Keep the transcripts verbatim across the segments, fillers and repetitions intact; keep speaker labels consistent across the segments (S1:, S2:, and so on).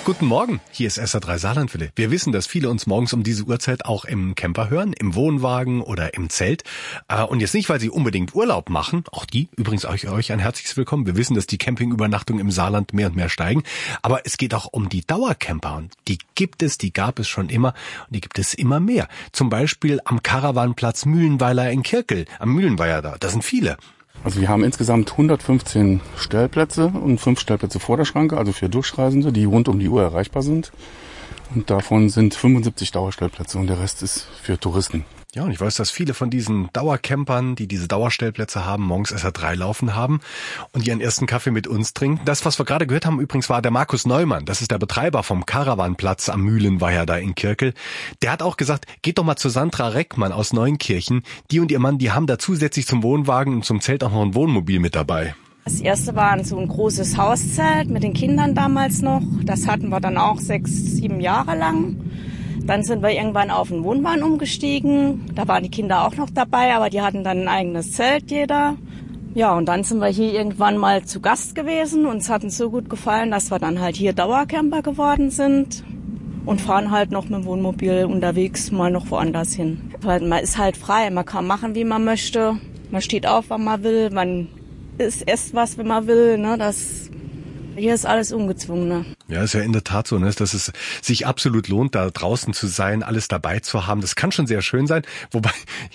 S1: Guten Morgen, hier ist S R drei Saarlandwelle. Wir wissen, dass viele uns morgens um diese Uhrzeit auch im Camper hören, im Wohnwagen oder im Zelt. Und jetzt nicht, weil sie unbedingt Urlaub machen, auch die, übrigens euch, euch ein herzliches Willkommen. Wir wissen, dass die Campingübernachtungen im Saarland mehr und mehr steigen. Aber es geht auch um die Dauercamper und die gibt es, die gab es schon immer und die gibt es immer mehr. Zum Beispiel am Caravanplatz Mühlenweiler in Kirkel, am Mühlenweiher da, da sind viele.
S2: Also wir haben insgesamt hundertfünfzehn Stellplätze und fünf Stellplätze vor der Schranke, also für Durchreisende, die rund um die Uhr erreichbar sind. Und davon sind fünfundsiebzig Dauerstellplätze und der Rest ist für Touristen.
S1: Ja, und ich weiß, dass viele von diesen Dauercampern, die diese Dauerstellplätze haben, morgens S R drei laufen haben und ihren ersten Kaffee mit uns trinken. Das, was wir gerade gehört haben, übrigens war der Markus Neumann. Das ist der Betreiber vom Caravanplatz am Mühlenweiher da in Kirkel. Der hat auch gesagt, geht doch mal zu Sandra Reckmann aus Neunkirchen. Die und ihr Mann, die haben da zusätzlich zum Wohnwagen und zum Zelt auch noch ein Wohnmobil mit dabei.
S3: Das erste war so ein großes Hauszelt mit den Kindern damals noch. Das hatten wir dann auch sechs, sieben Jahre lang. Dann sind wir irgendwann auf den Wohnwagen umgestiegen. Da waren die Kinder auch noch dabei, aber die hatten dann ein eigenes Zelt jeder. Ja, und dann sind wir hier irgendwann mal zu Gast gewesen. Uns hat es so gut gefallen, dass wir dann halt hier Dauercamper geworden sind und fahren halt noch mit dem Wohnmobil unterwegs mal noch woanders hin. Weil man ist halt frei, man kann machen, wie man möchte. Man steht auf, wann man will, man isst, esst was, wenn man will. Ne? Das Hier ist alles ungezwungen. Ne?
S1: Ja, ist ja in der Tat so, ne, dass es sich absolut lohnt, da draußen zu sein, alles dabei zu haben. Das kann schon sehr schön sein. Wobei,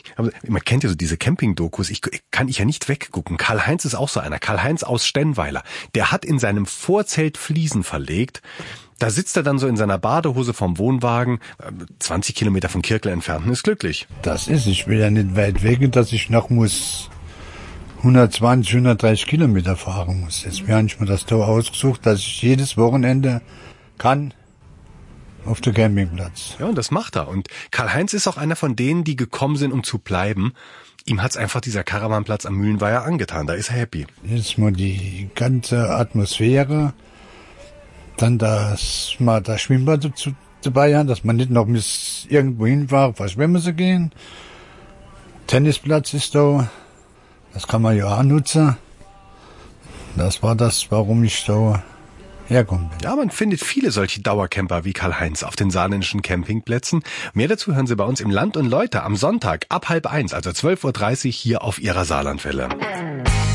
S1: man kennt ja so diese Camping-Dokus, ich kann ich ja nicht weggucken. Karl-Heinz ist auch so einer. Karl-Heinz aus Stennweiler. Der hat in seinem Vorzelt Fliesen verlegt. Da sitzt er dann so in seiner Badehose vom Wohnwagen, zwanzig Kilometer von Kirkel entfernt und ist glücklich.
S4: Das ist, ich will ja nicht weit weg, dass ich noch muss hundertzwanzig, hundertdreißig Kilometer fahren muss. Deswegen habe ich mir das so ausgesucht, dass ich jedes Wochenende kann auf den Campingplatz.
S1: Ja, und das macht er. Und Karl-Heinz ist auch einer von denen, die gekommen sind, um zu bleiben. Ihm hat's einfach dieser Caravanplatz am Mühlenweiher angetan. Da ist er happy.
S4: Jetzt mal die ganze Atmosphäre, dann das mal das Schwimmbad dazu dabei haben, dass man nicht noch bis irgendwo hinfahren, verschwimmen zu gehen. Tennisplatz ist da. Das kann man ja auch nutzen. Das war das, warum ich so herkomme.
S1: Ja, man findet viele solche Dauercamper wie Karl-Heinz auf den saarländischen Campingplätzen. Mehr dazu hören Sie bei uns im Land und Leute am Sonntag ab halb eins, also zwölf Uhr dreißig hier auf Ihrer Saarlandwelle.